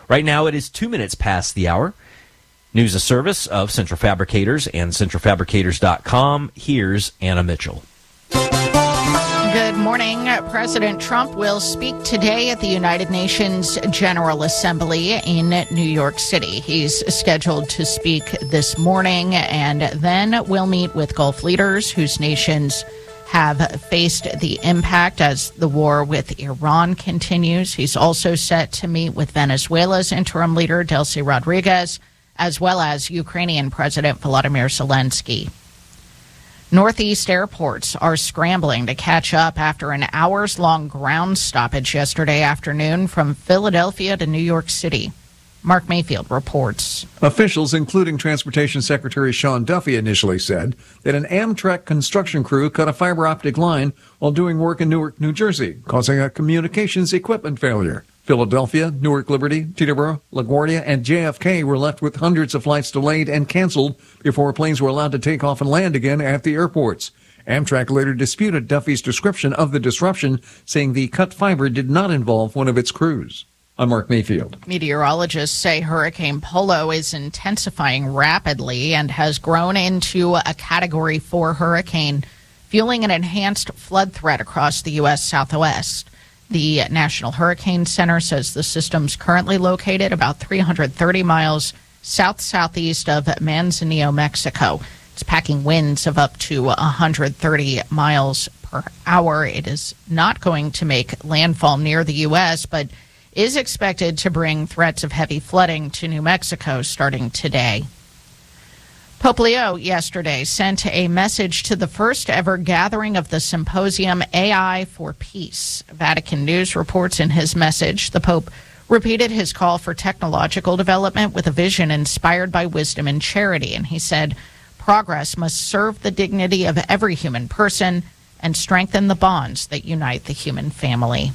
Right now it is 2 minutes past the hour. News a service of Central Fabricators and centralfabricators.com. Here's Anna Mitchell. Good morning. President Trump will speak today at the United Nations General Assembly in New York City. He's scheduled to speak this morning and then will meet with Gulf leaders whose nations have faced the impact as the war with Iran continues. He's also set to meet with Venezuela's interim leader, Delcy Rodriguez, as well as Ukrainian President Volodymyr Zelensky. Northeast airports are scrambling to catch up after an hours-long ground stoppage yesterday afternoon from Philadelphia to New York City. Mark Mayfield reports. Officials, including Transportation Secretary Sean Duffy, initially said that an Amtrak construction crew cut a fiber optic line while doing work in Newark, New Jersey, causing a communications equipment failure. Philadelphia, Newark Liberty, Teterboro, LaGuardia, and JFK were left with hundreds of flights delayed and canceled before planes were allowed to take off and land again at the airports. Amtrak later disputed Duffy's description of the disruption, saying the cut fiber did not involve one of its crews. I'm Mark Mayfield. Meteorologists say Hurricane Polo is intensifying rapidly and has grown into a Category 4 hurricane, fueling an enhanced flood threat across the U.S. Southwest. The National Hurricane Center says the system's currently located about 330 miles south-southeast of Manzanillo, Mexico. It's packing winds of up to 130 miles per hour. It is not going to make landfall near the U.S., but is expected to bring threats of heavy flooding to New Mexico starting today. Pope Leo yesterday sent a message to the first ever gathering of the symposium AI for Peace. Vatican News reports in his message, the Pope repeated his call for technological development with a vision inspired by wisdom and charity. And he said, progress must serve the dignity of every human person and strengthen the bonds that unite the human family.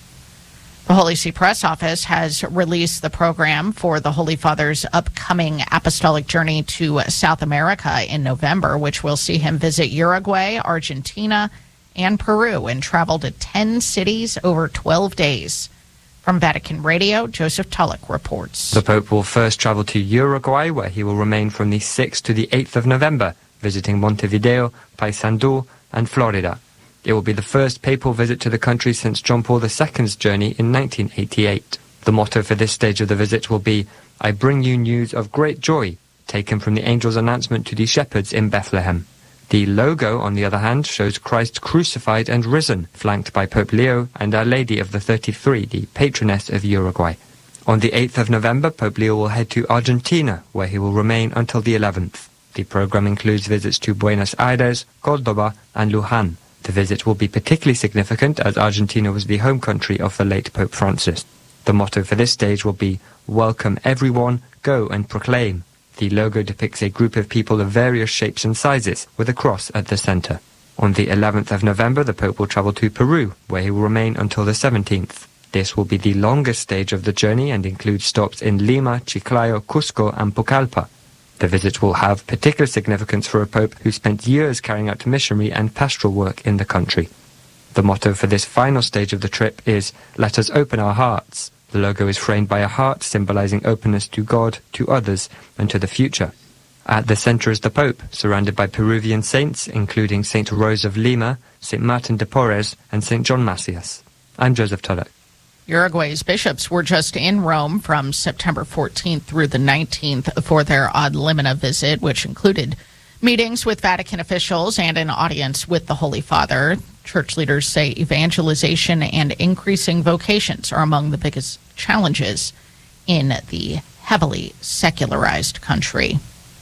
The Holy See Press Office has released the program for the Holy Father's upcoming apostolic journey to South America in November, which will see him visit Uruguay, Argentina, and Peru and travel to 10 cities over 12 days. From Vatican Radio, Joseph Tulloch reports. The Pope will first travel to Uruguay, where he will remain from the 6th to the 8th of November, visiting Montevideo, Paysandú, and Florida. It will be the first papal visit to the country since John Paul II's journey in 1988. The motto for this stage of the visit will be, I bring you news of great joy, taken from the angel's announcement to the shepherds in Bethlehem. The logo, on the other hand, shows Christ crucified and risen, flanked by Pope Leo and Our Lady of the 33, the patroness of Uruguay. On the 8th of November, Pope Leo will head to Argentina, where he will remain until the 11th. The program includes visits to Buenos Aires, Córdoba, and Luján. The visit will be particularly significant as Argentina was the home country of the late Pope Francis. The motto for this stage will be, Welcome everyone, go and proclaim. The logo depicts a group of people of various shapes and sizes, with a cross at the center. On the 11th of November, the Pope will travel to Peru, where he will remain until the 17th. This will be the longest stage of the journey and includes stops in Lima, Chiclayo, Cusco, and Pucallpa. The visit will have particular significance for a pope who spent years carrying out missionary and pastoral work in the country. The motto for this final stage of the trip is, Let us open our hearts. The logo is framed by a heart, symbolizing openness to God, to others, and to the future. At the center is the Pope, surrounded by Peruvian saints, including St. Rose of Lima, St. Martin de Porres, and St. John Macias. I'm Joseph Tulloch. Uruguay's bishops were just in Rome from September 14th through the 19th for their Ad Limina visit, which included meetings with Vatican officials and an audience with the Holy Father. Church leaders say evangelization and increasing vocations are among the biggest challenges in the heavily secularized country.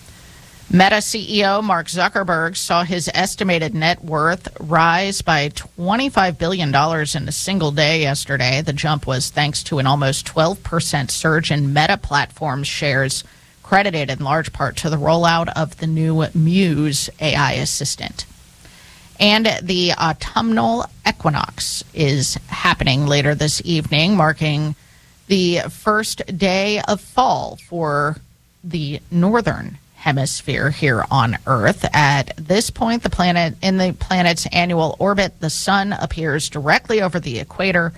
Meta CEO Mark Zuckerberg saw his estimated net worth rise by $25 billion in a single day yesterday. The jump was thanks to an almost 12% surge in Meta Platforms shares, credited in large part to the rollout of the new Muse AI assistant. And the autumnal equinox is happening later this evening, marking the first day of fall for the northern hemisphere here on Earth. At this point, in the planet's annual orbit, the sun appears directly over the equator,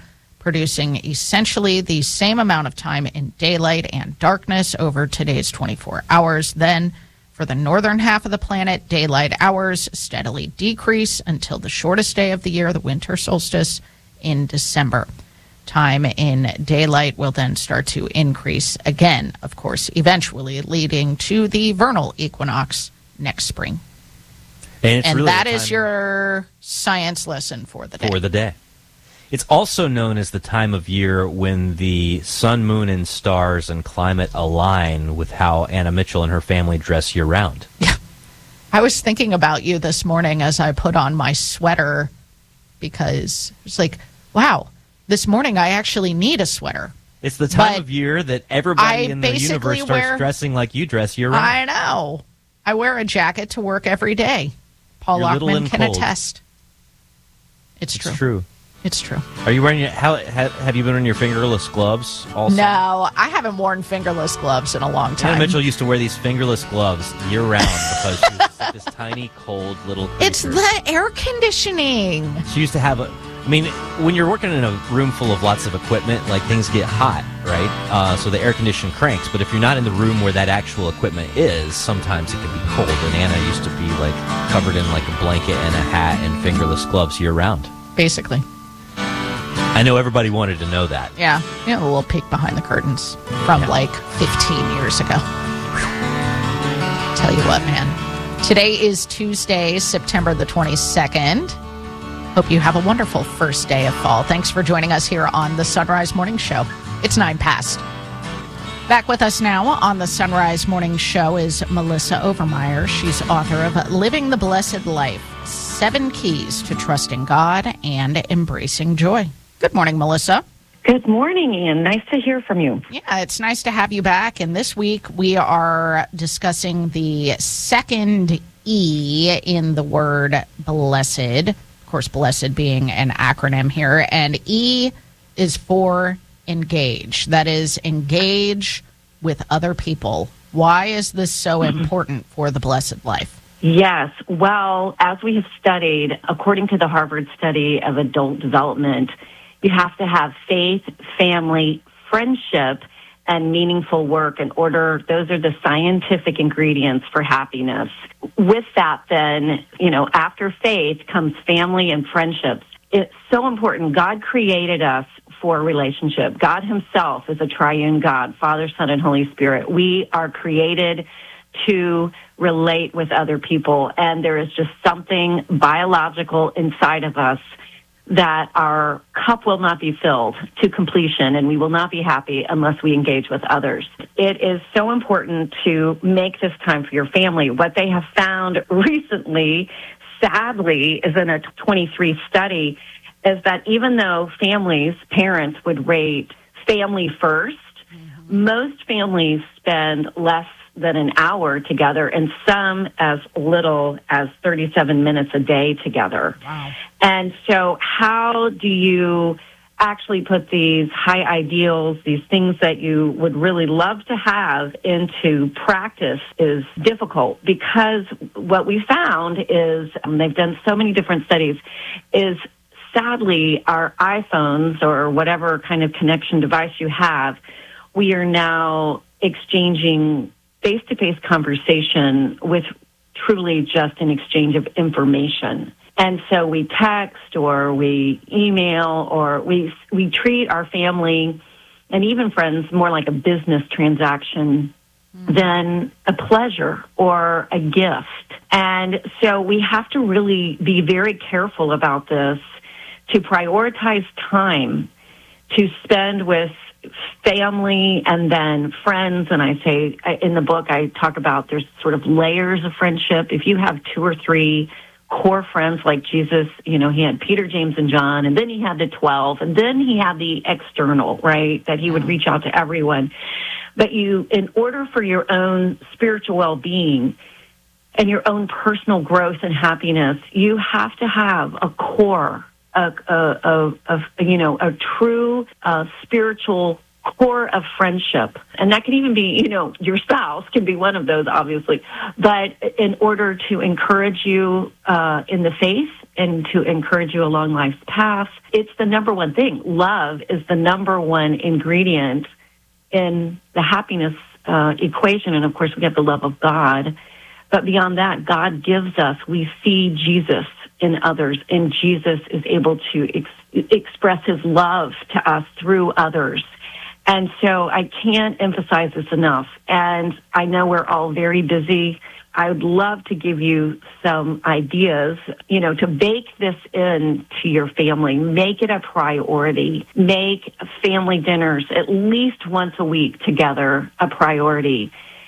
producing essentially the same amount of time in daylight and darkness over today's 24 hours. Then, for the northern half of the planet, daylight hours steadily decrease until the shortest day of the year, the winter solstice, in December. Time in daylight will then start to increase again, of course, eventually leading to the vernal equinox next spring. And really that is your science lesson for the day. For the day. It's also known as the time of year when the sun, moon, and stars and climate align with how Anna Mitchell and her family dress year-round. Yeah. I was thinking about you this morning as I put on my sweater because it's like, wow, this morning I actually need a sweater. It's the time of year that everybody in the universe starts wear, dressing like you dress year-round. I know. I wear a jacket to work every day. Paul Lockman can attest. It's true. It's true. Are you wearing have you been wearing your fingerless gloves also? No, I haven't worn fingerless gloves in a long time. Anna Mitchell used to wear these fingerless gloves year-round because she was this tiny, cold little creature. It's the air conditioning. She used to have when you're working in a room full of lots of equipment, like things get hot, right? So the air condition cranks. But if you're not in the room where that actual equipment is, sometimes it can be cold. And Anna used to be like covered in like a blanket and a hat and fingerless gloves year-round. Basically. I know everybody wanted to know that. Yeah. A little peek behind the curtains from like 15 years ago. Tell you what, man. Today is Tuesday, September the 22nd. Hope you have a wonderful first day of fall. Thanks for joining us here on the Sunrise Morning Show. It's 9 past. Back with us now on the Sunrise Morning Show is Melissa Overmeyer. She's author of Living the Blessed Life, 7 Keys to Trusting God and Embracing Joy. Good morning, Melissa. Good morning, Ian. Nice to hear from you. Yeah, it's nice to have you back. And this week we are discussing the second E in the word blessed. Of course, blessed being an acronym here. And E is for engage. That is, engage with other people. Why is this so important for the blessed life? Yes. Well, as we have studied, according to the Harvard study of adult development, you have to have faith, family, friendship, and meaningful work in order. Those are the scientific ingredients for happiness. With that, then, after faith comes family and friendships. It's so important. God created us for a relationship. God himself is a triune God, Father, Son, and Holy Spirit. We are created to relate with other people, and there is just something biological inside of us that our cup will not be filled to completion, and we will not be happy unless we engage with others. It is so important to make this time for your family. What they have found recently, sadly, is in a 23 study, is that even though parents would rate family first, most families spend less than an hour together, and some as little as 37 minutes a day together. Wow. And so how do you actually put these high ideals, these things that you would really love to have, into practice is difficult, because what we found is, they've done so many different studies, is sadly our iPhones or whatever kind of connection device you have, we are now exchanging face-to-face conversation with truly just an exchange of information. And so we text or we email or we treat our family and even friends more like a business transaction than a pleasure or a gift. And so we have to really be very careful about this, to prioritize time to spend with family and then friends. And I say in the book, I talk about there's sort of layers of friendship. If you have 2 or 3 core friends like Jesus, he had Peter, James, and John, and then he had the 12, and then he had the external, right, that he would reach out to everyone. But in order for your own spiritual well-being and your own personal growth and happiness, you have to have a core, a true spiritual core of friendship. And that can even be, your spouse can be one of those, obviously. But in order to encourage you in the faith and to encourage you along life's path, it's the number one thing. Love is the number one ingredient in the happiness equation. And, of course, we have the love of God. But beyond that, God gives us, we see Jesus in others, and Jesus is able to express his love to us through others. And so I can't emphasize this enough. And I know we're all very busy. I would love to give you some ideas, to bake this in to your family. Make it a priority. Make family dinners at least once a week together a priority,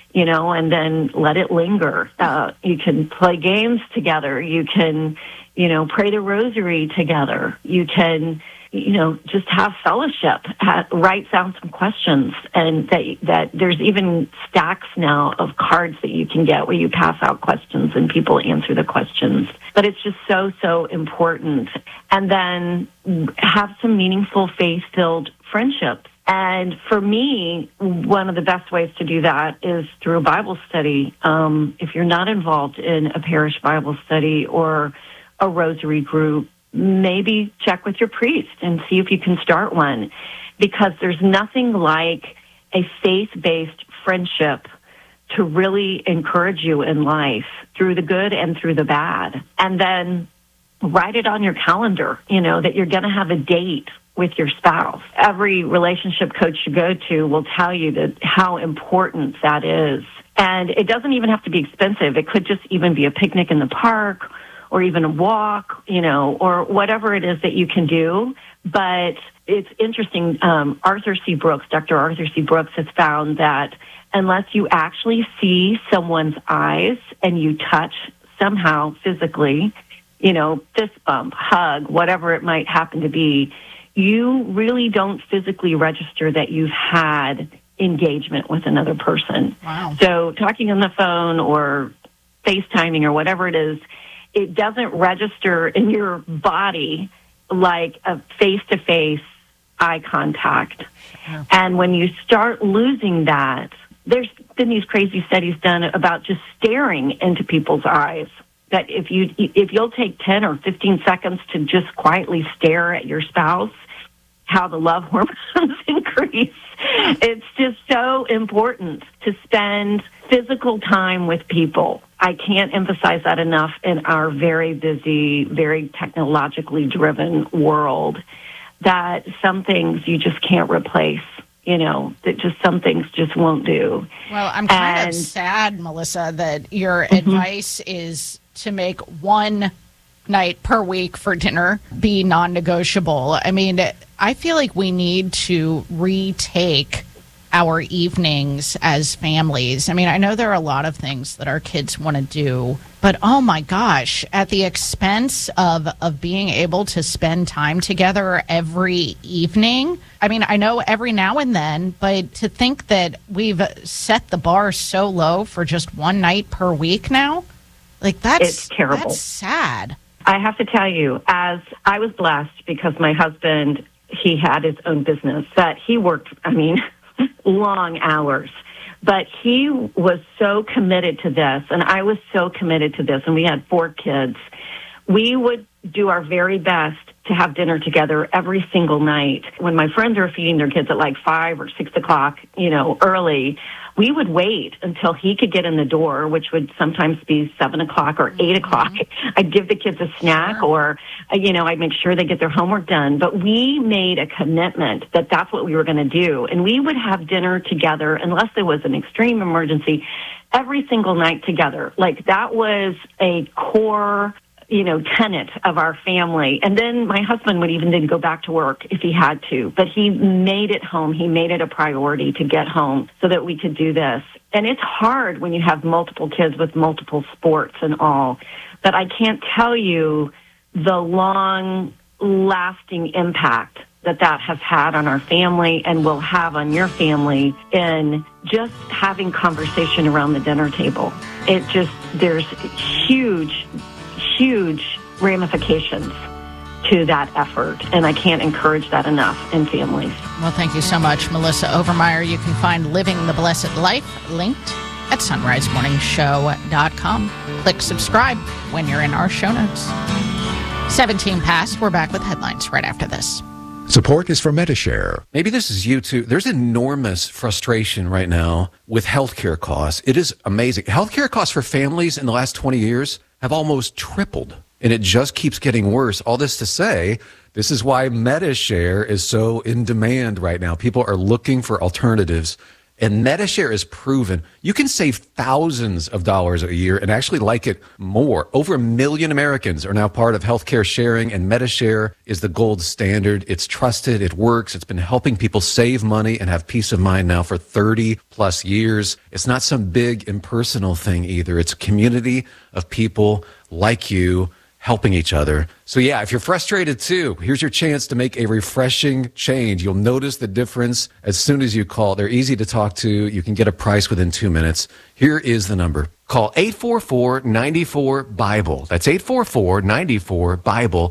and then let it linger. You can play games together. You can, pray the rosary together. You can, just have fellowship, write down some questions, and that there's even stacks now of cards that you can get where you pass out questions and people answer the questions. But it's just so important. And then have some meaningful faith-filled friendships. And for me, one of the best ways to do that is through a Bible study. If you're not involved in a parish Bible study or a rosary group, maybe check with your priest and see if you can start one, because there's nothing like a faith-based friendship to really encourage you in life through the good and through the bad. And then write it on your calendar, that you're going to have a date with your spouse. Every relationship coach you go to will tell you that how important that is. And it doesn't even have to be expensive. It could just even be a picnic in the park, or even a walk, or whatever it is that you can do. But it's interesting, Dr. Arthur C. Brooks has found that unless you actually see someone's eyes and you touch somehow physically, fist bump, hug, whatever it might happen to be, you really don't physically register that you've had engagement with another person. Wow. So talking on the phone or FaceTiming or whatever it is, it doesn't register in your body like a face-to-face eye contact. Yeah. And when you start losing that, there's been these crazy studies done about just staring into people's eyes, that if you'll take 10 or 15 seconds to just quietly stare at your spouse, how the love hormones increase. It's just so important to spend physical time with people. I can't emphasize that enough in our very busy, very technologically driven world, that some things you just can't replace, that just some things just won't do. Well, I'm kind of sad, Melissa, that your advice is to make one night per week for dinner be non-negotiable. I mean, I feel like we need to retake our evenings as families. I mean, I know there are a lot of things that our kids want to do, but oh my gosh, at the expense of being able to spend time together every evening. I mean, I know every now and then, but to think that we've set the bar so low for just one night per week now, it's terrible. That's sad. I have to tell you, as I was blessed because my husband, he had his own business, that he worked, long hours. But he was so committed to this, and I was so committed to this, and we had 4 kids. We would do our very best to have dinner together every single night. When my friends are feeding their kids at like 5 or 6 o'clock, early, we would wait until he could get in the door, which would sometimes be 7 o'clock or 8 o'clock. I'd give the kids a snack, or, I'd make sure they get their homework done. But we made a commitment that that's what we were going to do. And we would have dinner together unless there was an extreme emergency every single night together. Like, that was a core tenet of our family. And then my husband would even then go back to work if he had to. But he made it home. He made it a priority to get home so that we could do this. And it's hard when you have multiple kids with multiple sports and all. But I can't tell you the long-lasting impact that has had on our family and will have on your family in just having conversation around the dinner table. There's huge ramifications to that effort. And I can't encourage that enough in families. Well, thank you so much, Melissa Overmeyer. You can find Living the Blessed Life linked at sunrisemorningshow.com. Click subscribe when you're in our show notes. 17 past. We're back with headlines right after this. Support is for Medi-Share. Maybe this is you too. There's enormous frustration right now with healthcare costs. It is amazing. Healthcare costs for families in the last 20 years have almost tripled, and it just keeps getting worse. All this to say, this is why Medi-Share is so in demand right now. People are looking for alternatives. And Medi-Share is proven you can save thousands of dollars a year and actually like it more. Over 1 million Americans are now part of healthcare sharing, and Medi-Share is the gold standard. It's trusted. It works. It's been helping people save money and have peace of mind now for 30 plus years. It's not some big impersonal thing either. It's a community of people like you helping each other. So yeah, if you're frustrated too, here's your chance to make a refreshing change. You'll notice the difference as soon as you call. They're easy to talk to. You can get a price within 2 minutes. Here is the number. Call 844-94-BIBLE. That's 844-94-BIBLE.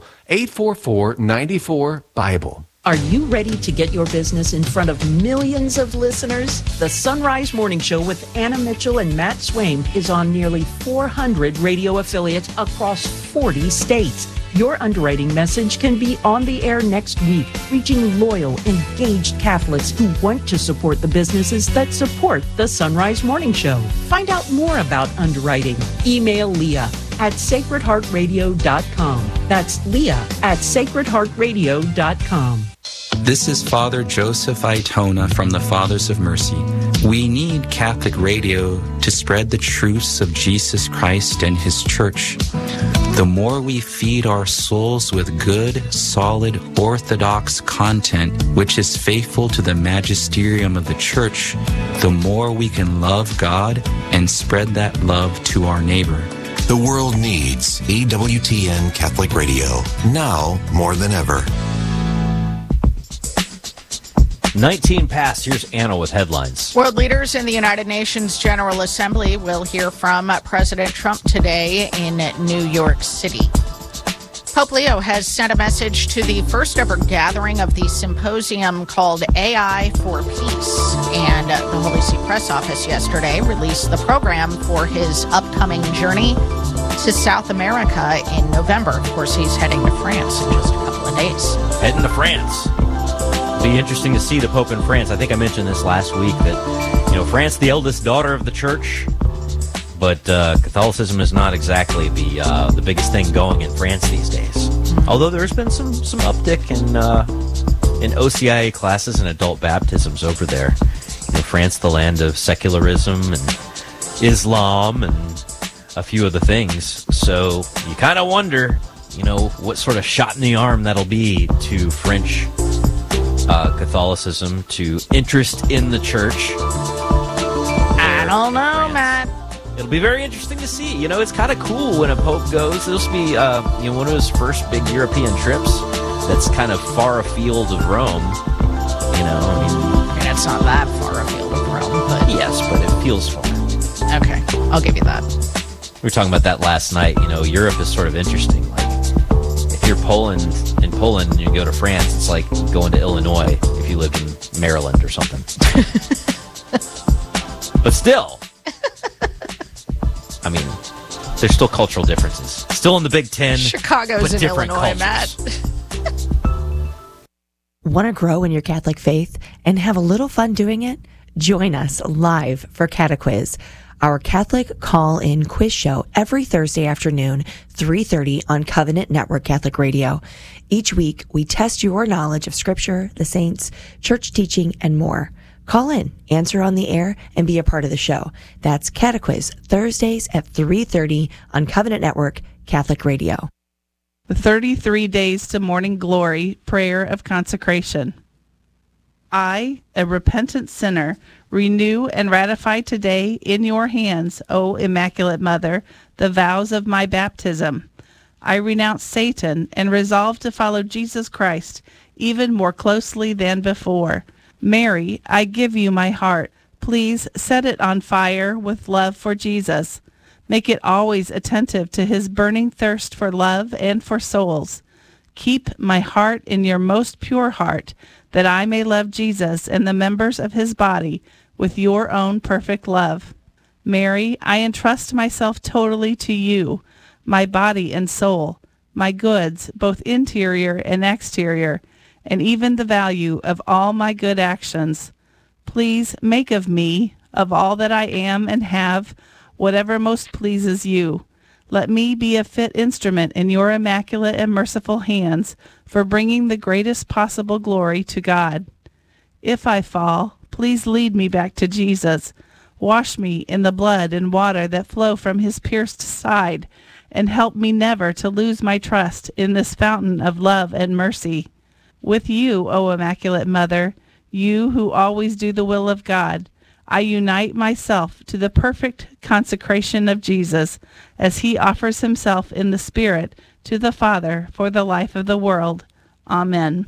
844-94-BIBLE. Are you ready to get your business in front of millions of listeners? The Sunrise Morning Show with Anna Mitchell and Matt Swaim is on nearly 400 radio affiliates across 40 states. Your underwriting message can be on the air next week, reaching loyal, engaged Catholics who want to support the businesses that support the Sunrise Morning Show. Find out more about underwriting. Email Leah at sacredheartradio.com. That's Leah at sacredheartradio.com. This is Father Joseph Itona from the Fathers of Mercy. We need Catholic radio to spread the truths of Jesus Christ and His Church. The more we feed our souls with good, solid, orthodox content, which is faithful to the magisterium of the Church, the more we can love God and spread that love to our neighbor. The world needs EWTN Catholic Radio, now more than ever. 19 past. Here's Anna with headlines. World leaders in the United Nations General Assembly will hear from President Trump today in New York City. Pope Leo has sent a message to the first ever gathering of the symposium called AI for Peace. And the Holy See Press Office yesterday released the program for his upcoming journey to South America in November. Of course, he's heading to France in just a couple of days. Heading to France. Be interesting to see the Pope in France. I think I mentioned this last week that, France, the eldest daughter of the Church, but Catholicism is not exactly the biggest thing going in France these days. Although there's been some uptick in OCIA classes and adult baptisms over there. France, the land of secularism and Islam and a few other things. So you kind of wonder, what sort of shot in the arm that'll be to French Catholicism, to interest in the Church. I don't know, Matt. It'll be very interesting to see. It's kind of cool when a pope goes. This will be, one of his first big European trips that's kind of far afield of Rome. It's not that far afield of Rome, but... Yes, but it feels far. Okay, I'll give you that. We were talking about that last night. Europe is sort of interesting. Like, if you're in Poland and you go to France, it's like going to Illinois if you lived in Maryland or something. But still, there's still cultural differences. Still in the Big Ten. Chicago's in Illinois, cultures. Matt. Want to grow in your Catholic faith and have a little fun doing it? Join us live for Catequiz, our Catholic call-in quiz show every Thursday afternoon, 3:30 on Covenant Network Catholic Radio. Each week, we test your knowledge of Scripture, the saints, church teaching, and more. Call in, answer on the air, and be a part of the show. That's Catequiz, Thursdays at 3:30 on Covenant Network Catholic Radio. The 33 Days to Morning Glory Prayer of Consecration. I, a repentant sinner, renew and ratify today in your hands, O Immaculate Mother, the vows of my baptism. I renounce Satan and resolve to follow Jesus Christ even more closely than before. Mary, I give you my heart. Please set it on fire with love for Jesus. Make it always attentive to his burning thirst for love and for souls. Keep my heart in your most pure heart, that I may love Jesus and the members of his body with your own perfect love. Mary, I entrust myself totally to you, my body and soul, my goods, both interior and exterior, and even the value of all my good actions. Please make of me, of all that I am and have, whatever most pleases you. Let me be a fit instrument in your immaculate and merciful hands for bringing the greatest possible glory to God. If I fall, please lead me back to Jesus. Wash me in the blood and water that flow from his pierced side, and help me never to lose my trust in this fountain of love and mercy. With you, O Immaculate Mother, you who always do the will of God, I unite myself to the perfect consecration of Jesus as he offers himself in the Spirit to the Father for the life of the world. Amen.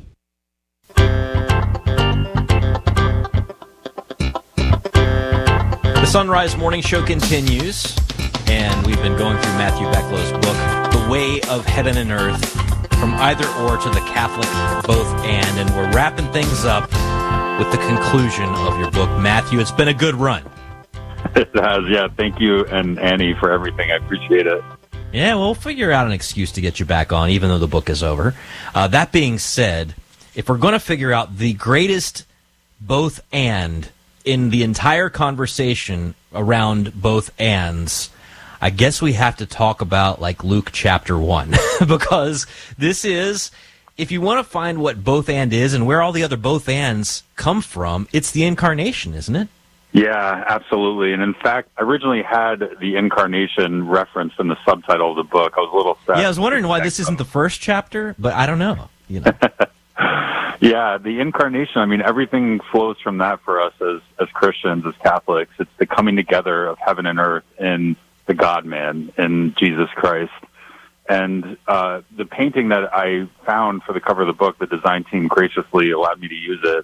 The Sunrise Morning Show continues, and we've been going through Matthew Becklow's book, The Way of Heaven and Earth, From Either Or to the Catholic Both And we're wrapping things up with the conclusion of your book. Matthew, it's been a good run. It has, yeah. Thank you and Annie for everything. I appreciate it. Yeah, we'll figure out an excuse to get you back on, even though the book is over. That being said, if we're going to figure out the greatest both and in the entire conversation around both ands, I guess we have to talk about like Luke chapter 1, because this is, if you want to find what both and is and where all the other both ands come from, it's the incarnation, isn't it? Yeah, absolutely. And in fact, I originally had the incarnation referenced in the subtitle of the book. I was a little sad. Yeah, I was wondering why this isn't the first chapter, but I don't know. You know. Yeah, the incarnation, I mean, everything flows from that for us as Christians, as Catholics. It's the coming together of heaven and earth in the God-man, in Jesus Christ. And the painting that I found for the cover of the book, the design team graciously allowed me to use it,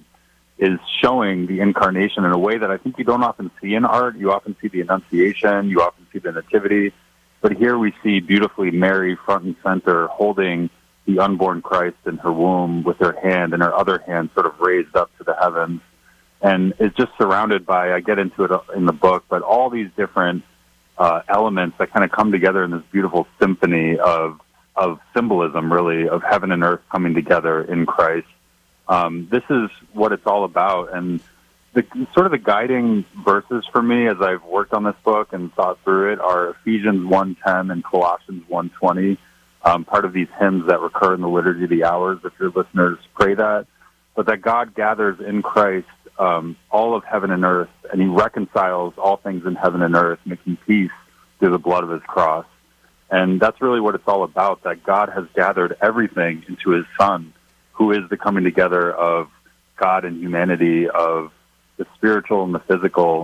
is showing the incarnation in a way that I think you don't often see in art. You often see the Annunciation, you often see the Nativity, but here we see beautifully Mary front and center holding the unborn Christ in her womb with her hand, and her other hand sort of raised up to the heavens. And it's just surrounded by, I get into it in the book, but all these different elements that kind of come together in this beautiful symphony of symbolism, really, of heaven and earth coming together in Christ. This is what it's all about. And the sort of the guiding verses for me as I've worked on this book and thought through it are Ephesians 1:10 and Colossians 1:20, part of these hymns that recur in the Liturgy of the Hours, if your listeners pray that, but that God gathers in Christ all of heaven and earth, and he reconciles all things in heaven and earth, making peace through the blood of his cross. And that's really what it's all about, that God has gathered everything into his Son, who is the coming together of God and humanity, of the spiritual and the physical,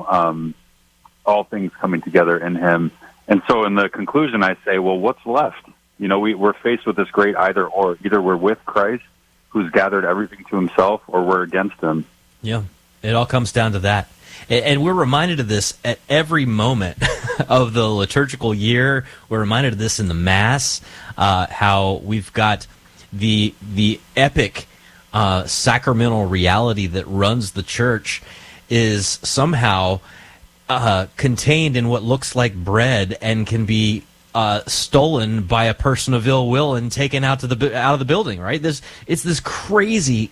all things coming together in him. And so in the conclusion, I say, well, what's left? You know, we're faced with this great either or. Either we're with Christ, who's gathered everything to himself, or we're against him. Yeah, it all comes down to that. And we're reminded of this at every moment of the liturgical year. We're reminded of this in the Mass, how we've got the epic sacramental reality that runs the church is somehow contained in what looks like bread and can be stolen by a person of ill will and taken out of the building. Right? It's this crazy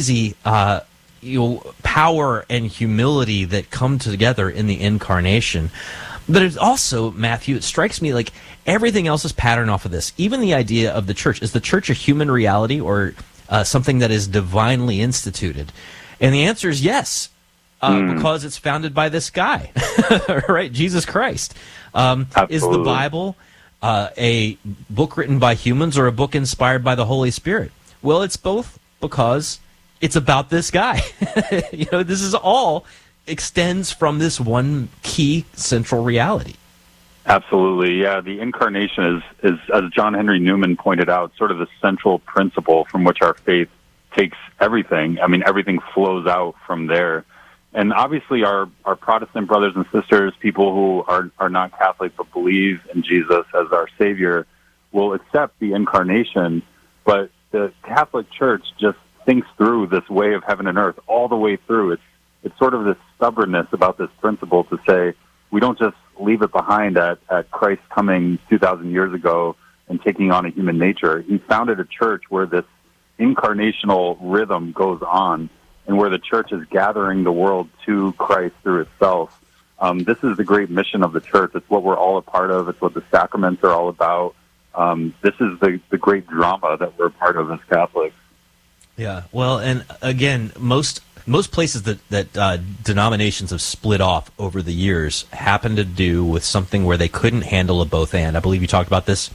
power and humility that come together in the incarnation. But it's also, Matthew, it strikes me like everything else is patterned off of this. Even the idea of the church. Is the church a human reality or something that is divinely instituted? And the answer is yes, because it's founded by this guy, right? Jesus Christ. Is the Bible a book written by humans or a book inspired by the Holy Spirit? Well, it's both, because it's about this guy. You know, this is all extends from this one key central reality. Absolutely, yeah. The incarnation is, as John Henry Newman pointed out, sort of the central principle from which our faith takes everything. I mean, everything flows out from there. And obviously our Protestant brothers and sisters, people who are not Catholic but believe in Jesus as our Savior, will accept the incarnation But the Catholic Church just thinks through this way of heaven and earth all the way through. It's sort of this stubbornness about this principle to say we don't just leave it behind at Christ coming 2,000 years ago and taking on a human nature. He founded a church where this incarnational rhythm goes on and where the church is gathering the world to Christ through itself. This is the great mission of the church. It's what we're all a part of. It's what the sacraments are all about. This is the great drama that we're a part of as Catholics. Yeah, well, and again, most places that denominations have split off over the years happen to do with something where they couldn't handle a both and. I believe you talked about this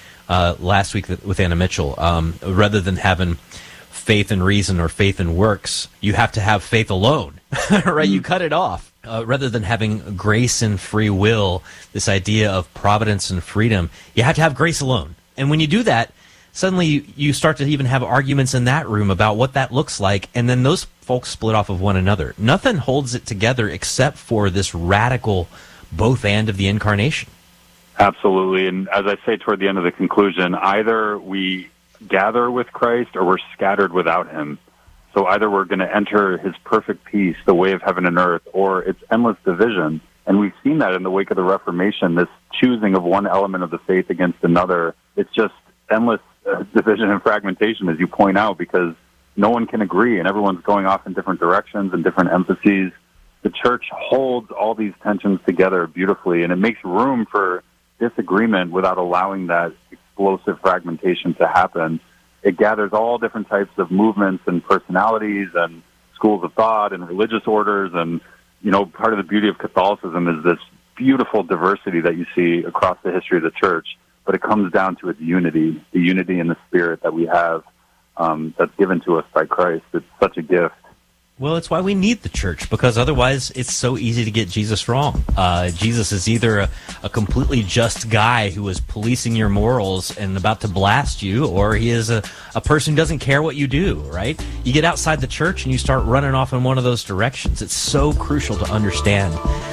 last week with Anna Mitchell. Rather than having faith and reason or faith and works, you have to have faith alone, right? You cut it off. Rather than having grace and free will, this idea of providence and freedom, you have to have grace alone. And when you do that, suddenly you start to even have arguments in that room about what that looks like, and then those folks split off of one another. Nothing holds it together except for this radical both and of the incarnation. Absolutely. And as I say toward the end of the conclusion, either we gather with Christ or we're scattered without him. So either we're going to enter his perfect peace, the way of heaven and earth, or it's endless division. And we've seen that in the wake of the Reformation, this choosing of one element of the faith against another. It's just endless division and fragmentation, as you point out, because no one can agree and everyone's going off in different directions and different emphases. The church holds all these tensions together beautifully, and it makes room for disagreement without allowing that explosive fragmentation to happen. It gathers all different types of movements and personalities and schools of thought and religious orders. And, you know, part of the beauty of Catholicism is this beautiful diversity that you see across the history of the church. But it comes down to its unity, the unity in the spirit that we have that's given to us by Christ. It's such a gift. Well, it's why we need the church, because otherwise it's so easy to get Jesus wrong. Jesus is either a completely just guy who is policing your morals and about to blast you, or he is a person who doesn't care what you do, right? You get outside the church and you start running off in one of those directions. It's so crucial to understand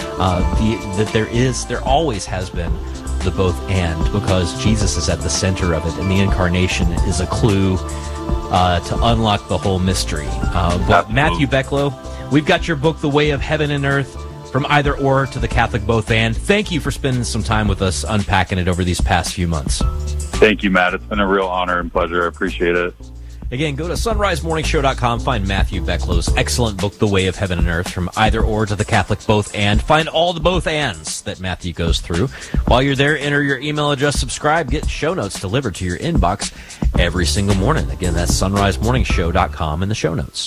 that there always has been the both and, because Jesus is at the center of it, and the incarnation is a clue to unlock the whole mystery. But Matthew Becklow, we've got your book, The Way of Heaven and Earth, From Either Or to the Catholic Both And. Thank you for spending some time with us unpacking it over these past few months. Thank you, Matt. It's been a real honor and pleasure. I appreciate it. Again, go to sunrisemorningshow.com, find Matthew Becklow's excellent book, The Way of Heaven and Earth, From Either Or to the Catholic Both And. Find all the both ands that Matthew goes through. While you're there, enter your email address, subscribe, get show notes delivered to your inbox every single morning. Again, that's sunrisemorningshow.com in the show notes.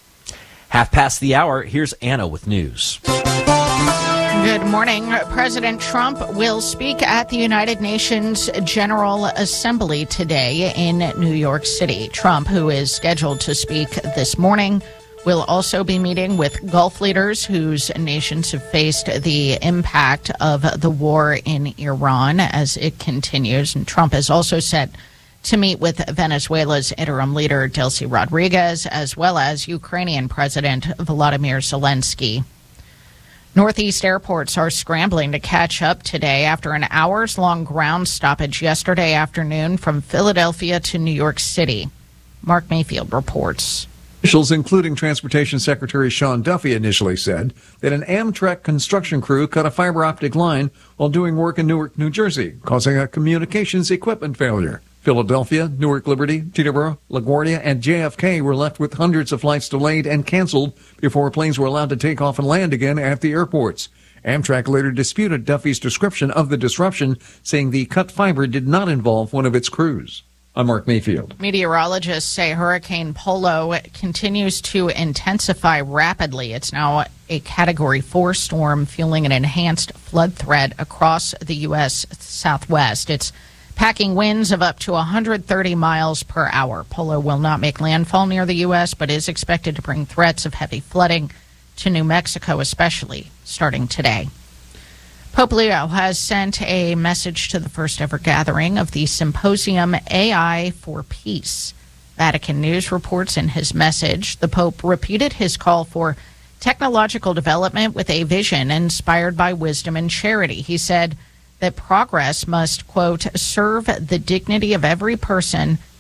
5:30, here's Anna with news. Good morning. President Trump will speak at the United Nations General Assembly today in New York City. Trump, who is scheduled to speak this morning, will also be meeting with Gulf leaders whose nations have faced the impact of the war in Iran as it continues. And Trump is also set to meet with Venezuela's interim leader, Delcy Rodriguez, as well as Ukrainian President Volodymyr Zelensky. Northeast airports are scrambling to catch up today after an hours-long ground stoppage yesterday afternoon from Philadelphia to New York City. Mark Mayfield reports. Officials, including Transportation Secretary Sean Duffy, initially said that an Amtrak construction crew cut a fiber optic line while doing work in Newark, New Jersey, causing a communications equipment failure. Philadelphia, Newark Liberty, Teterboro, LaGuardia, and JFK were left with hundreds of flights delayed and canceled before planes were allowed to take off and land again at the airports. Amtrak later disputed Duffy's description of the disruption, saying the cut fiber did not involve one of its crews. I'm Mark Mayfield. Meteorologists say Hurricane Polo continues to intensify rapidly. It's now a Category 4 storm, fueling an enhanced flood threat across the U.S. Southwest. It's packing winds of up to 130 miles per hour. Polo will not make landfall near the U.S., but is expected to bring threats of heavy flooding to New Mexico, especially starting today. Pope Leo has sent a message to the first ever gathering of the Symposium AI for Peace. Vatican News reports in his message, the Pope repeated his call for technological development with a vision inspired by wisdom and charity. He said that progress must, quote, serve the dignity of every person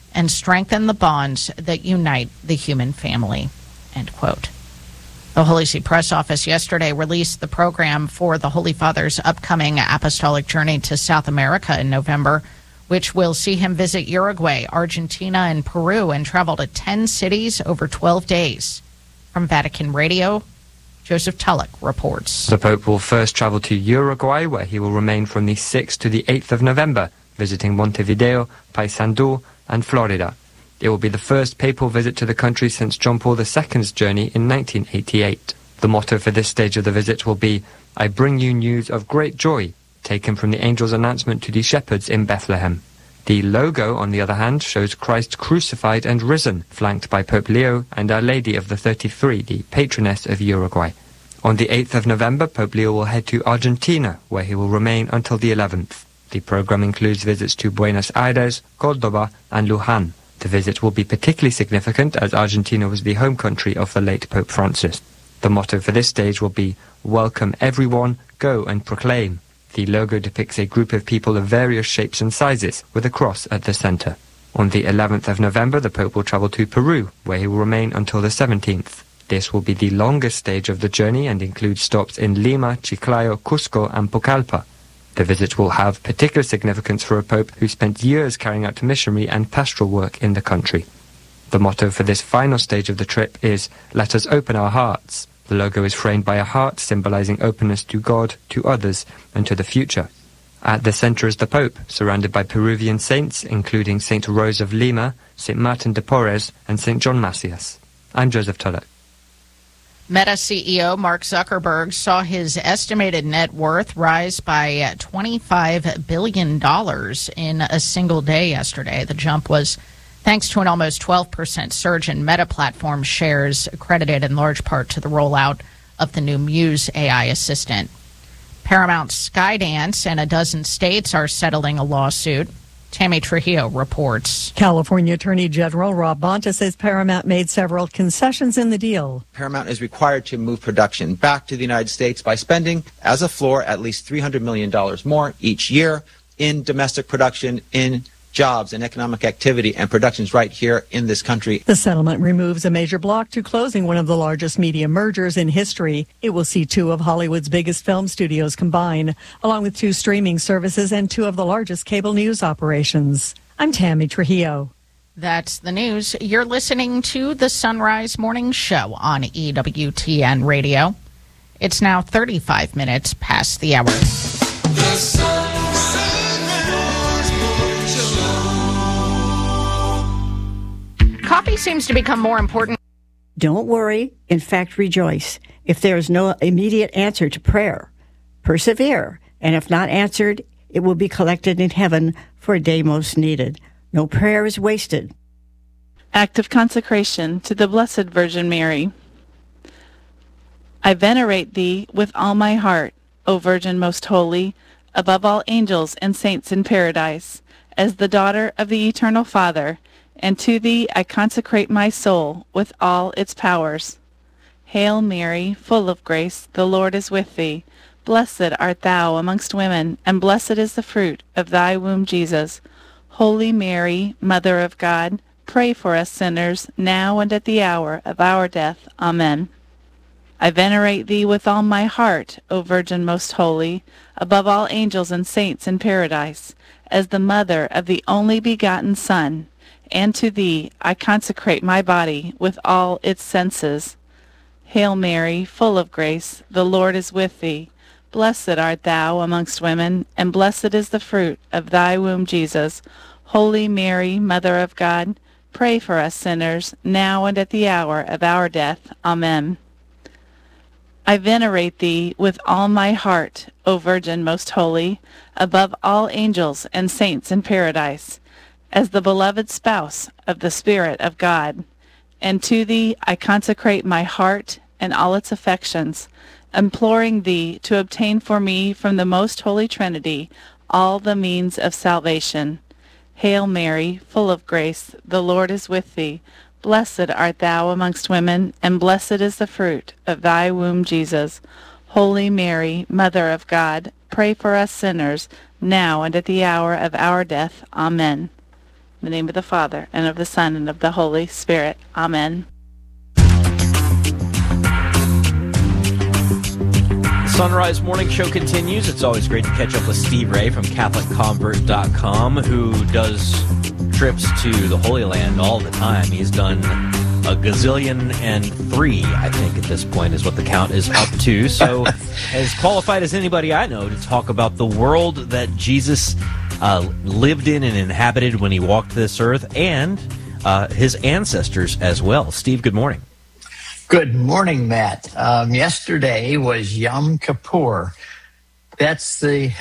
and strengthen the bonds that unite the human family, end quote. The Holy See Press Office yesterday released the program for the Holy Father's upcoming apostolic journey to South America in November, which will see him visit Uruguay, Argentina, and Peru and travel to 10 cities over 12 days. From Vatican Radio, Joseph Tulloch reports. The Pope will first travel to Uruguay, where he will remain from the 6th to the 8th of November, visiting Montevideo, Paysandú, and Florida. It will be the first papal visit to the country since John Paul II's journey in 1988. The motto for this stage of the visit will be, "I bring you news of great joy," taken from the angel's announcement to the shepherds in Bethlehem. The logo, on the other hand, shows Christ crucified and risen, flanked by Pope Leo and Our Lady of the 33, the patroness of Uruguay. On the 8th of November, Pope Leo will head to Argentina, where he will remain until the 11th. The program includes visits to Buenos Aires, Córdoba, and Luján. The visit will be particularly significant as Argentina was the home country of the late Pope Francis. The motto for this stage will be, "Welcome everyone, go and proclaim." The logo depicts a group of people of various shapes and sizes, with a cross at the center. On the 11th of November, the Pope will travel to Peru, where he will remain until the 17th. This will be the longest stage of the journey and includes stops in Lima, Chiclayo, Cusco, and Pucallpa. The visit will have particular significance for a pope who spent years carrying out missionary and pastoral work in the country. The motto for this final stage of the trip is, "Let us open our hearts." The logo is framed by a heart, symbolizing openness to God, to others, and to the future. At the center is the Pope, surrounded by Peruvian saints, including St. Rose of Lima, St. Martin de Porres, and St. John Macias. I'm Joseph Tulloch. Meta CEO Mark Zuckerberg saw his estimated net worth rise by $25 billion in a single day yesterday. The jump was thanks to an almost 12% surge in Meta platform shares, credited in large part to the rollout of the new Muse AI assistant. Paramount Skydance and a dozen states are settling a lawsuit. Tammy Trujillo reports. California Attorney General Rob Bonta says Paramount made several concessions in the deal. Paramount is required to move production back to the United States by spending, as a floor, at least $300 million more each year in domestic production, in jobs and economic activity and productions right here in this country. The settlement removes a major block to closing one of the largest media mergers in history. It will see two of Hollywood's biggest film studios combine, along with two streaming services and two of the largest cable news operations. I'm Tammy Trujillo. That's the news. You're listening to the Sunrise Morning Show on EWTN Radio. It's now 35 minutes past the hour. The Coffee seems to become more important. Don't worry. In fact, rejoice. If there is no immediate answer to prayer, persevere. And if not answered, it will be collected in heaven for a day most needed. No prayer is wasted. Act of consecration to the Blessed Virgin Mary. I venerate thee with all my heart, O Virgin most holy, above all angels and saints in paradise, as the daughter of the eternal Father, and to thee I consecrate my soul with all its powers. Hail Mary, full of grace, the Lord is with thee. Blessed art thou amongst women, and blessed is the fruit of thy womb, Jesus. Holy Mary, Mother of God, pray for us sinners, now and at the hour of our death. Amen. I venerate thee with all my heart, O Virgin most holy, above all angels and saints in paradise, as the mother of the only begotten Son, and to thee I consecrate my body with all its senses. Hail Mary, full of grace, the Lord is with thee. Blessed art thou amongst women, and blessed is the fruit of thy womb, Jesus. Holy Mary, Mother of God, pray for us sinners, now and at the hour of our death. Amen. I venerate thee with all my heart, O Virgin most holy, above all angels and saints in paradise, as the beloved spouse of the Spirit of God. And to thee I consecrate my heart and all its affections, imploring thee to obtain for me from the most holy Trinity all the means of salvation. Hail Mary, full of grace, the Lord is with thee. Blessed art thou amongst women, and blessed is the fruit of thy womb, Jesus. Holy Mary, Mother of God, pray for us sinners, now and at the hour of our death. Amen. In the name of the Father, and of the Son, and of the Holy Spirit. Amen. Sunrise Morning Show continues. It's always great to catch up with Steve Ray from CatholicConvert.com, who does trips to the Holy Land all the time. He's done a gazillion and 3, I think, at this point is what the count is up to. So as qualified as anybody I know to talk about the world that Jesus lived in and inhabited when he walked this earth, and his ancestors as well. Steve, good morning. Good morning, Matt. Yesterday was Yom Kippur. That's the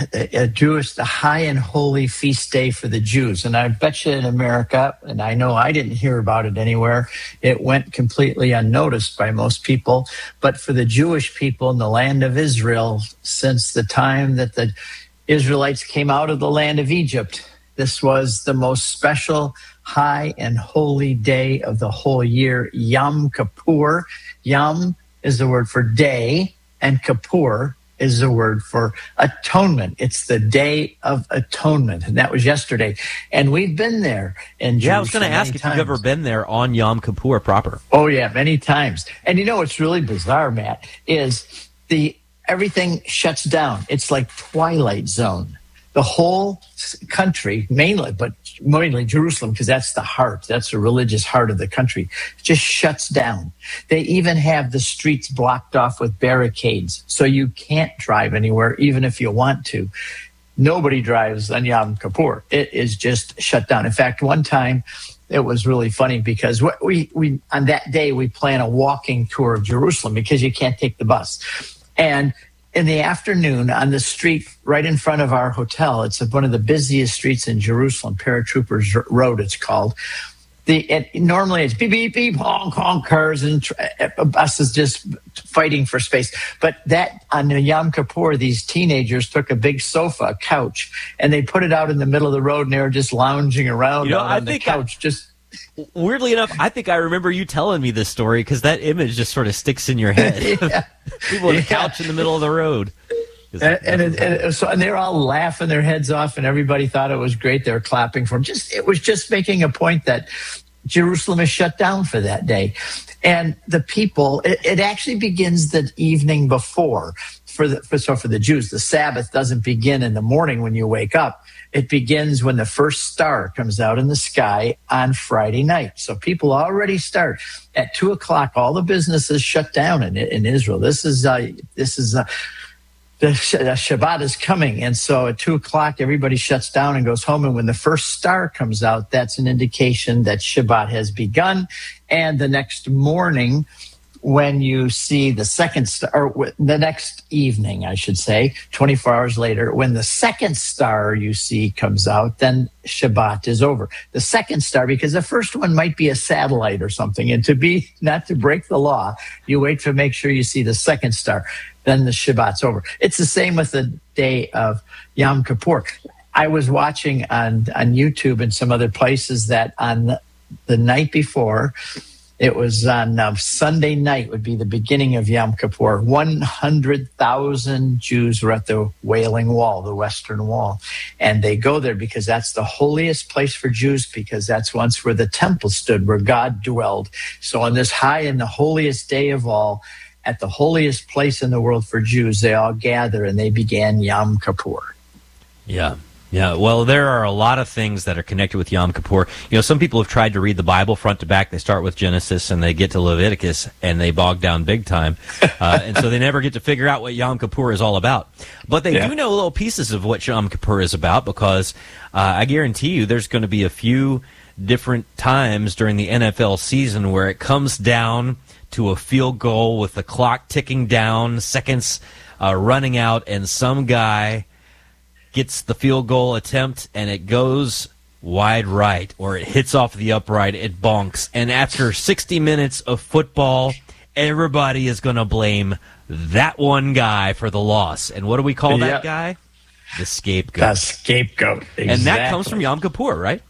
high and holy feast day for the Jews. And I bet you in America, and I know I didn't hear about it anywhere, it went completely unnoticed by most people. But for the Jewish people in the land of Israel, since the time that the Israelites came out of the land of Egypt, this was the most special high and holy day of the whole year, Yom Kippur. Yom is the word for day, and Kippur is the word for atonement. It's the Day of Atonement, and that was yesterday. And we've been there in Jerusalem. Yeah, I was going to ask if you've ever been there on Yom Kippur proper. Oh, yeah, many times. And you know what's really bizarre, Matt, is everything shuts down. It's like Twilight Zone. The whole country, mainly Jerusalem, because that's the heart, that's the religious heart of the country, just shuts down. They even have the streets blocked off with barricades, so you can't drive anywhere, even if you want to. Nobody drives on Yom Kippur. It is just shut down. In fact, one time, it was really funny because we on that day, we plan a walking tour of Jerusalem because you can't take the bus. And in the afternoon, on the street right in front of our hotel, it's one of the busiest streets in Jerusalem, Paratroopers Road, it's called. Normally it's beep, beep, beep, honk, honk, cars and buses just fighting for space. But on Yom Kippur, these teenagers took a big sofa, a couch, and they put it out in the middle of the road, and they were just lounging around on the couch. Weirdly enough, I think I remember you telling me this story because that image just sort of sticks in your head. Yeah. People on a couch in the middle of the road. And they're all laughing their heads off, and everybody thought it was great. They were clapping for them. It was just making a point that Jerusalem is shut down for that day. And the people, it actually begins the evening before. For the Jews, the Sabbath doesn't begin in the morning when you wake up. It begins when the first star comes out in the sky on Friday night. So people already start at 2:00. All the businesses shut down in Israel. The Shabbat is coming, and so at 2:00 everybody shuts down and goes home. And when the first star comes out, that's an indication that Shabbat has begun. And the next morning, when you see the second star, or the next evening, I should say, 24 hours later, when the second star you see comes out, then Shabbat is over. The second star, because the first one might be a satellite or something, and not to break the law, you wait to make sure you see the second star, then the Shabbat's over. It's the same with the day of Yom Kippur. I was watching on YouTube and some other places that on the night before, it was on Sunday night, would be the beginning of Yom Kippur. 100,000 Jews were at the Wailing Wall, the Western Wall. And they go there because that's the holiest place for Jews, because that's once where the temple stood, where God dwelled. So on this high and the holiest day of all, at the holiest place in the world for Jews, they all gather and they began Yom Kippur. Yeah. Yeah, well, there are a lot of things that are connected with Yom Kippur. You know, some people have tried to read the Bible front to back. They start with Genesis and they get to Leviticus and they bog down big time. And so they never get to figure out what Yom Kippur is all about. But they do know little pieces of what Yom Kippur is about, because I guarantee you there's going to be a few different times during the NFL season where it comes down to a field goal with the clock ticking down, seconds running out, and some guy gets the field goal attempt and it goes wide right, or it hits off the upright, it bonks. And after 60 minutes of football, everybody is going to blame that one guy for the loss. And what do we call that guy? The scapegoat. The scapegoat, exactly. And that comes from Yom Kippur, right?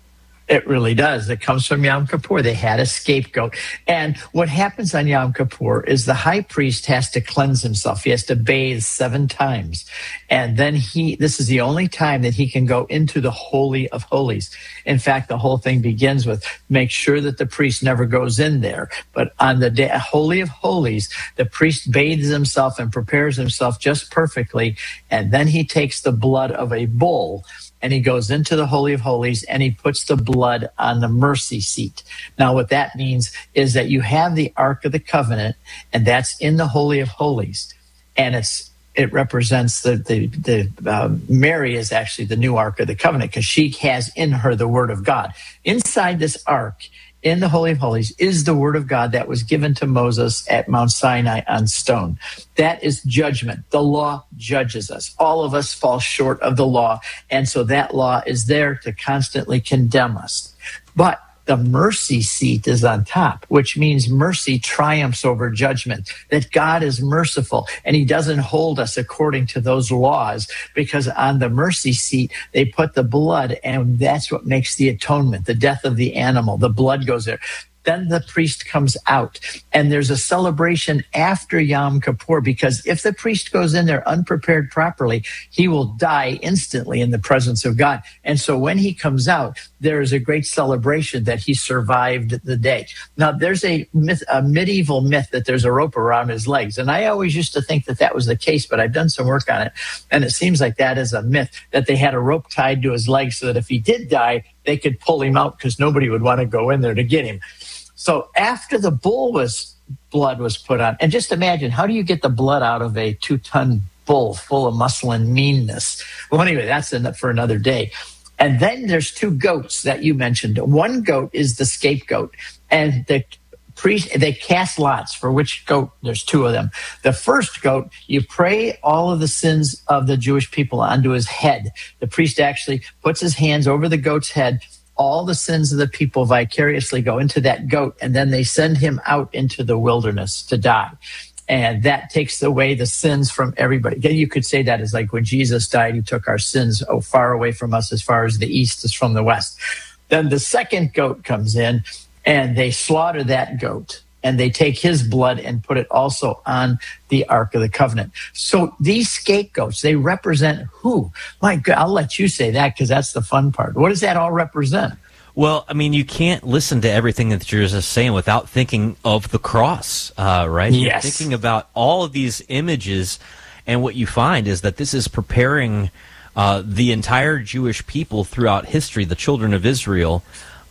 It really does. It comes from Yom Kippur. They had a scapegoat. And what happens on Yom Kippur is the high priest has to cleanse himself. He has to bathe 7 times. And then this is the only time that he can go into the Holy of Holies. In fact, the whole thing begins with make sure that the priest never goes in there. But on the day, Holy of Holies, the priest bathes himself and prepares himself just perfectly. And then he takes the blood of a bull and he goes into the Holy of Holies and he puts the blood on the mercy seat. Now, what that means is that you have the Ark of the Covenant, and that's in the Holy of Holies. And it represents Mary is actually the new Ark of the Covenant because she has in her the Word of God. Inside this Ark, in the Holy of Holies, is the Word of God that was given to Moses at Mount Sinai on stone. That is judgment. The law judges us. All of us fall short of the law, and so that law is there to constantly condemn us. But the mercy seat is on top, which means mercy triumphs over judgment, that God is merciful and he doesn't hold us according to those laws, because on the mercy seat, they put the blood, and that's what makes the atonement, the death of the animal. The blood goes there. Then the priest comes out, and there's a celebration after Yom Kippur, because if the priest goes in there unprepared properly, he will die instantly in the presence of God. And so when he comes out, there is a great celebration that he survived the day. Now, there's a medieval myth that there's a rope around his legs, and I always used to think that was the case, but I've done some work on it, and it seems like that is a myth, that they had a rope tied to his legs so that if he did die, they could pull him out because nobody would want to go in there to get him. So after the blood was put on, and just imagine, how do you get the blood out of a 2-ton bull full of muscle and meanness? Well, anyway, that's for another day. And then there's 2 goats that you mentioned. One goat is the scapegoat, and the priest, they cast lots for which goat. There's 2 of them. The first goat, you pray all of the sins of the Jewish people onto his head. The priest actually puts his hands over the goat's head. All the sins of the people vicariously go into that goat, and then they send him out into the wilderness to die. And that takes away the sins from everybody. You could say that is like when Jesus died, he took our sins far away from us, as far as the east is from the west. Then the second goat comes in, and they slaughter that goat, and they take his blood and put it also on the Ark of the Covenant. So these scapegoats, they represent who? My God, I'll let you say that because that's the fun part. What does that all represent? Well, I mean, you can't listen to everything that you're just saying without thinking of the cross, right? Yes. You're thinking about all of these images, and what you find is that this is preparing the entire Jewish people throughout history, the children of Israel,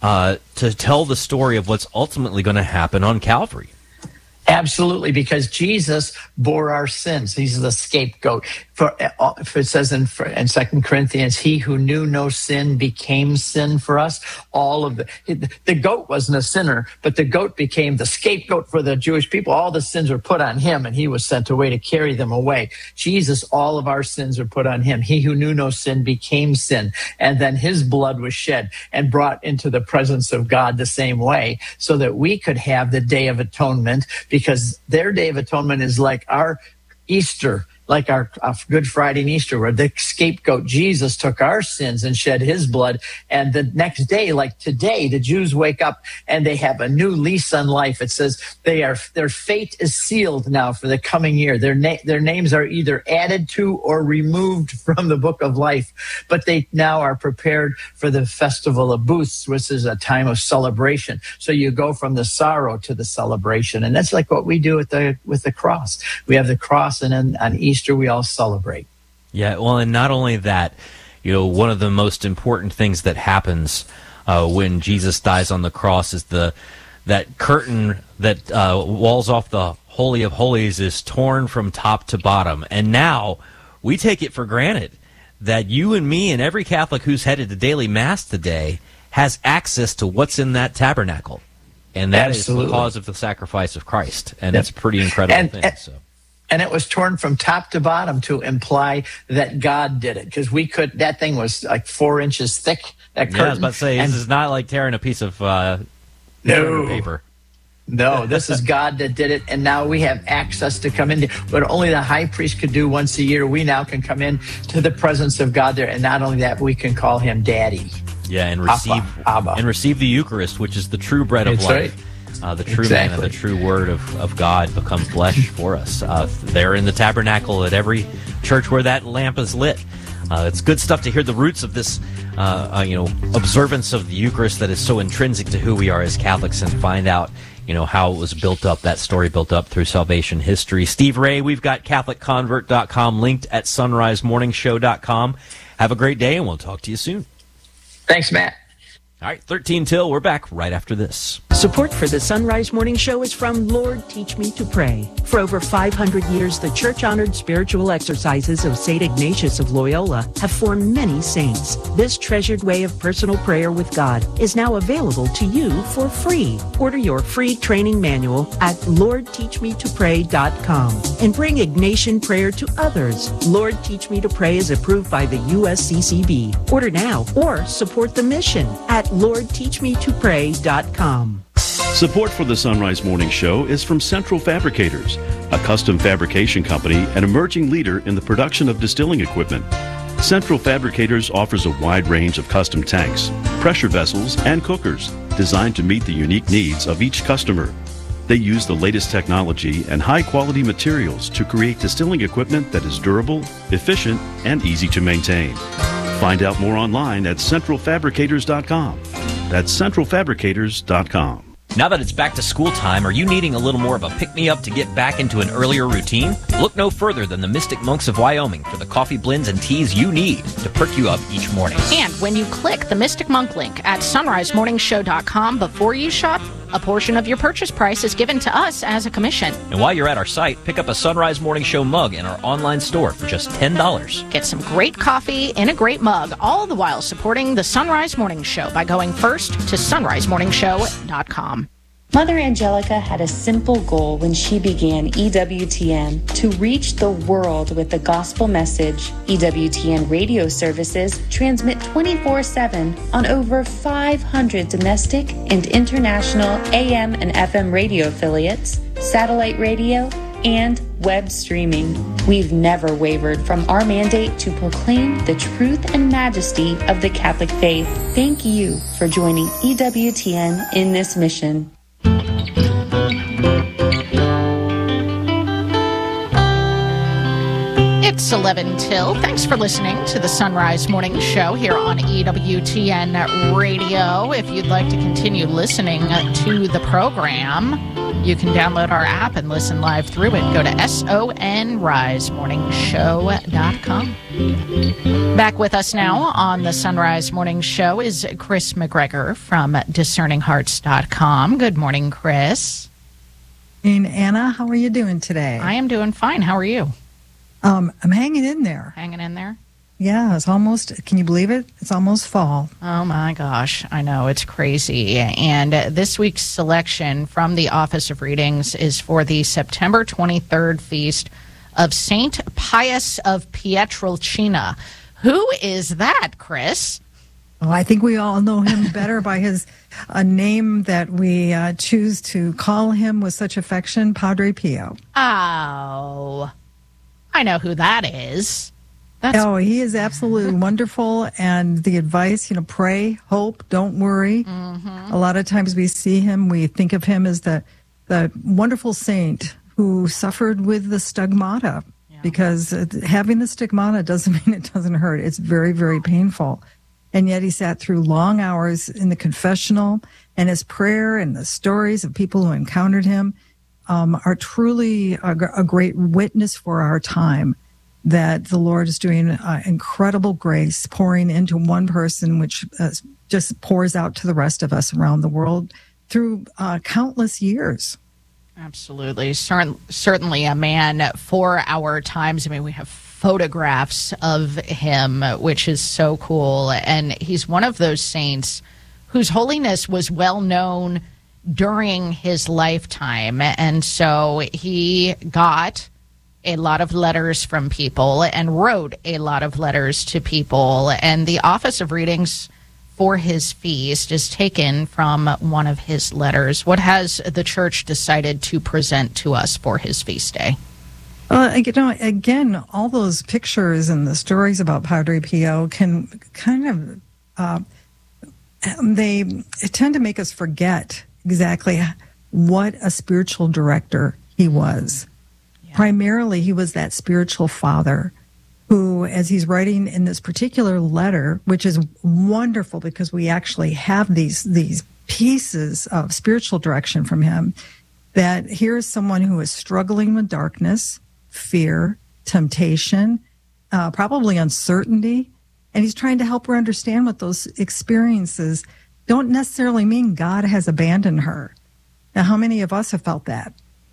to tell the story of what's ultimately going to happen on Calvary. Absolutely, because Jesus bore our sins. He's the scapegoat. For it says in 2 Corinthians, he who knew no sin became sin for us. All of the goat wasn't a sinner, but the goat became the scapegoat for the Jewish people. All the sins were put on him, and he was sent away to carry them away. Jesus, all of our sins are put on him. He who knew no sin became sin, and then his blood was shed and brought into the presence of God the same way, so that we could have the Day of Atonement, because their Day of Atonement is like our Easter, like our Good Friday and Easter, where the scapegoat Jesus took our sins and shed his blood. And the next day, like today, the Jews wake up and they have a new lease on life. It says their fate is sealed now for the coming year. Their names are either added to or removed from the book of life, but they now are prepared for the Festival of Booths, which is a time of celebration. So you go from the sorrow to the celebration, and that's like what we do with the cross. We have the cross, and then on Easter we all celebrate. Yeah, well, and not only that, one of the most important things that happens when Jesus dies on the cross is that curtain that walls off the Holy of Holies is torn from top to bottom. And now we take it for granted that you and me and every Catholic who's headed to daily Mass today has access to what's in that tabernacle. And that Absolutely. is because of the sacrifice of Christ. And it's a pretty incredible thing. And it was torn from top to bottom to imply that God did it, because that thing was like 4 inches thick, that curtain. Yeah, I was about to say, this is not like tearing a piece of paper. No, this is God that did it, and now we have access to come in. But only the high priest could do once a year. We now can come in to the presence of God there, and not only that, we can call him Daddy. Yeah, and receive the Eucharist, which is the true bread of That's life. The true man and the true word of God become flesh for us. There in the tabernacle at every church where that lamp is lit. It's good stuff to hear the roots of this, observance of the Eucharist that is so intrinsic to who we are as Catholics, and find out, how it was built up, that story built up through salvation history. Steve Ray, we've got CatholicConvert.com linked at sunrisemorningshow.com. Have a great day, and we'll talk to you soon. Thanks, Matt. All right, 13 till. We're back right after this. Support for the Sunrise Morning Show is from Lord Teach Me to Pray. For over 500 years, the church-honored spiritual exercises of St. Ignatius of Loyola have formed many saints. This treasured way of personal prayer with God is now available to you for free. Order your free training manual at LordTeachMeToPray.com and bring Ignatian prayer to others. Lord Teach Me to Pray is approved by the USCCB. Order now or support the mission at LordTeachMeToPray.com. Support for the Sunrise Morning Show is from Central Fabricators, a custom fabrication company and emerging leader in the production of distilling equipment. Central Fabricators offers a wide range of custom tanks, pressure vessels, and cookers designed to meet the unique needs of each customer. They use the latest technology and high-quality materials to create distilling equipment that is durable, efficient, and easy to maintain. Find out more online at centralfabricators.com. That's centralfabricators.com. Now that it's back to school time, are you needing a little more of a pick-me-up to get back into an earlier routine? Look no further than the Mystic Monks of Wyoming for the coffee blends and teas you need to perk you up each morning. And when you click the Mystic Monk link at sunrisemorningshow.com before you shop, a portion of your purchase price is given to us as a commission. And while you're at our site, pick up a Sunrise Morning Show mug in our online store for just $10. Get some great coffee in a great mug, all the while supporting the Sunrise Morning Show by going first to sunrisemorningshow.com. Mother Angelica had a simple goal when she began EWTN: to reach the world with the gospel message. EWTN radio services transmit 24/7 on over 500 domestic and international AM and FM radio affiliates, satellite radio, and web streaming. We've never wavered from our mandate to proclaim the truth and majesty of the Catholic faith. Thank you for joining EWTN in this mission. It's 11 till. Thanks for listening to the Sunrise Morning Show here on EWTN Radio. If you'd like to continue listening to the program, you can download our app and listen live through it. Go to sonrisemorningshow.com. Back with us now on the Sunrise Morning Show is Chris McGregor from discerninghearts.com. Good morning, Chris. And Anna, how are you doing today? I am doing fine. How are you? I'm hanging in there. Hanging in there? Yeah, it's almost, can you believe it? It's almost fall. Oh my gosh, I know, it's crazy. And this week's selection from the Office of Readings is for the September 23rd feast of Saint Pius of Pietrelcina. Who is that, Chris? Well, I think we all know him better by his name that we choose to call him with such affection, Padre Pio. Oh, I know who that is. He is absolutely wonderful. And the advice, pray, hope, don't worry. Mm-hmm. A lot of times we see him, we think of him as the wonderful saint who suffered with the stigmata. Yeah. Because having the stigmata doesn't mean it doesn't hurt. It's very, very painful. And yet he sat through long hours in the confessional, and his prayer and the stories of people who encountered him are truly a great witness for our time, that the Lord is doing incredible grace, pouring into one person, which just pours out to the rest of us around the world through countless years. Absolutely. Certainly a man for our times. I mean, we have photographs of him, which is so cool. And he's one of those saints whose holiness was well known during his lifetime. And so he got a lot of letters from people and wrote a lot of letters to people. And the Office of Readings for his feast is taken from one of his letters. What has the church decided to present to us for his feast day? Again, all those pictures and the stories about Padre Pio can kind of they tend to make us forget exactly what a spiritual director he was. Yeah. Primarily, he was that spiritual father who, as he's writing in this particular letter, which is wonderful because we actually have these pieces of spiritual direction from him, that here's someone who is struggling with darkness, fear, temptation, probably uncertainty, and he's trying to help her understand what those experiences don't necessarily mean God has abandoned her. Now, how many of us have felt that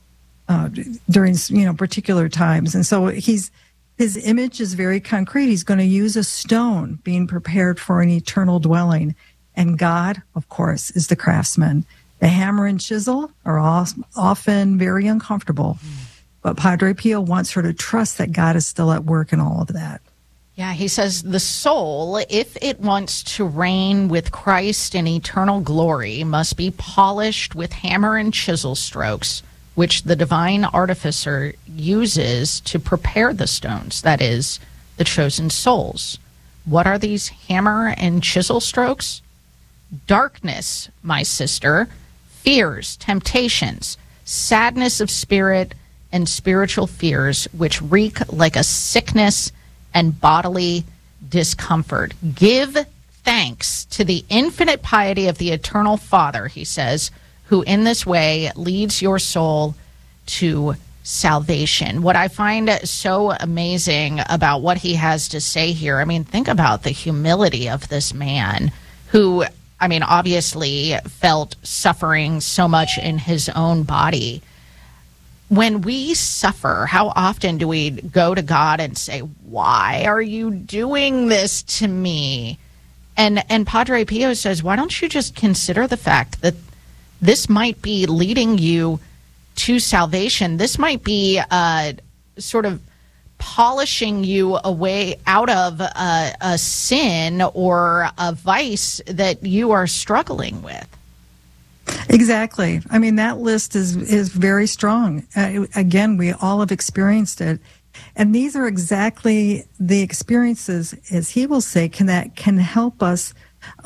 during particular times? And so his image is very concrete. He's going to use a stone being prepared for an eternal dwelling. And God, of course, is the craftsman. The hammer and chisel are often very uncomfortable. But Padre Pio wants her to trust that God is still at work in all of that. Yeah, he says the soul, if it wants to reign with Christ in eternal glory, must be polished with hammer and chisel strokes, which the divine artificer uses to prepare the stones, that is, the chosen souls. What are these hammer and chisel strokes? Darkness, my sister, fears, temptations, sadness of spirit, and spiritual fears, which reek like a sickness and bodily discomfort. Give thanks to the infinite piety of the eternal Father, he says, who in this way leads your soul to salvation. What I find so amazing about what he has to say here, I mean, think about the humility of this man who, I mean, obviously felt suffering so much in his own body. When we suffer, how often do we go to God and say, why are you doing this to me? And Padre Pio says, why don't you just consider the fact that this might be leading you to salvation? This might be sort of polishing you away out of a sin or a vice that you are struggling with. Exactly. I mean, that list is very strong. Again, we all have experienced it. And these are exactly the experiences, as he will say, that can help us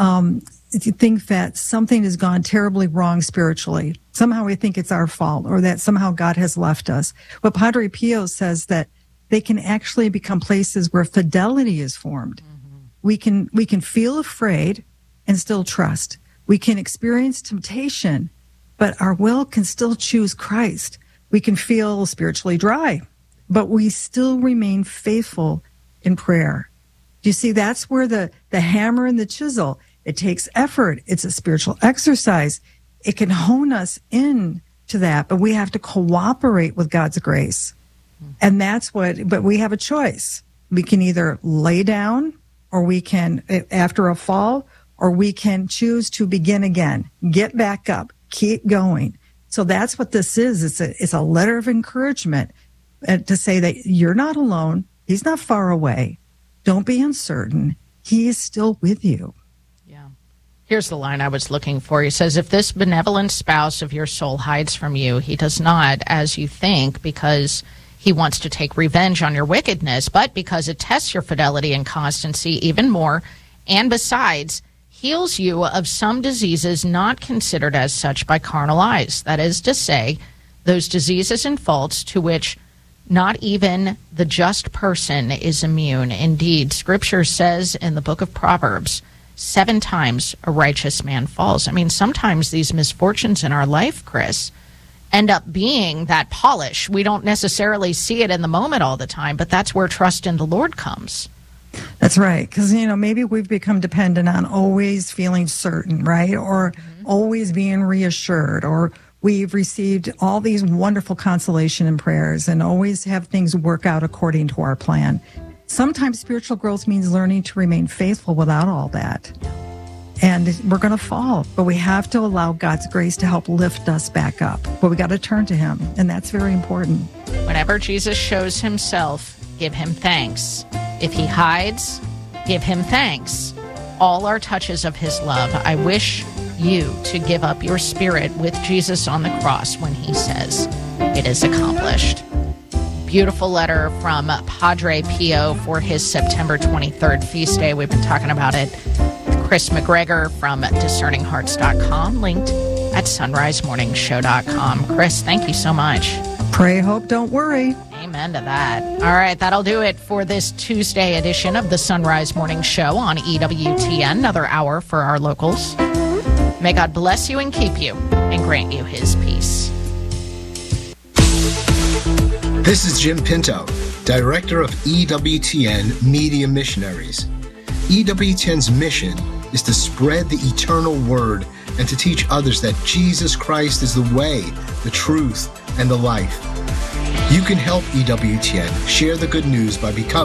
think that something has gone terribly wrong spiritually. Somehow we think it's our fault or that somehow God has left us. But Padre Pio says that they can actually become places where fidelity is formed. Mm-hmm. We can feel afraid and still trust. We can experience temptation, but our will can still choose Christ. We can feel spiritually dry, but we still remain faithful in prayer. Do you see, that's where the hammer and the chisel, it takes effort. It's a spiritual exercise. It can hone us in to that, but we have to cooperate with God's grace. And but we have a choice. We can either lay down or we can, after a fall, or we can choose to begin again, get back up, keep going. So that's what this is. It's a letter of encouragement to say that you're not alone. He's not far away. Don't be uncertain. He is still with you. Yeah. Here's the line I was looking for. He says, if this benevolent spouse of your soul hides from you, he does not, as you think, because he wants to take revenge on your wickedness, but because it tests your fidelity and constancy even more, and besides, heals you of some diseases not considered as such by carnal eyes. That is to say, those diseases and faults to which not even the just person is immune. Indeed, Scripture says in the book of Proverbs, 7 times a righteous man falls. I mean, sometimes these misfortunes in our life, Chris, end up being that polish. We don't necessarily see it in the moment all the time, but that's where trust in the Lord comes. That's right. Because, maybe we've become dependent on always feeling certain, right? Or always being reassured, or we've received all these wonderful consolation and prayers and always have things work out according to our plan. Sometimes spiritual growth means learning to remain faithful without all that. And we're going to fall, but we have to allow God's grace to help lift us back up. But we got to turn to him, and that's very important. Whenever Jesus shows himself, give him thanks. If he hides, give him thanks. All are touches of his love. I wish you to give up your spirit with Jesus on the cross when he says, it is accomplished. Beautiful letter from Padre Pio for his September 23rd feast day. We've been talking about it with Chris McGregor from discerninghearts.com, linked at sunrisemorningshow.com. Chris, thank you so much. Pray, hope, don't worry. Amen to that. All right, that'll do it for this Tuesday edition of the Sunrise Morning Show on EWTN. Another hour for our locals. May God bless you and keep you and grant you his peace. This is Jim Pinto, Director of EWTN Media Missionaries. EWTN's mission is to spread the eternal word and to teach others that Jesus Christ is the way, the truth, and the life. You can help EWTN share the good news by becoming